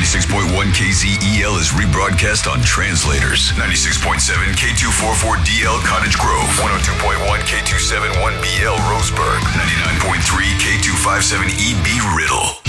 96.1 KZEL is rebroadcast on Translators. 96.7 K244DL Cottage Grove. 102.1 K271BL Roseburg. 99.3 K257EB Riddle.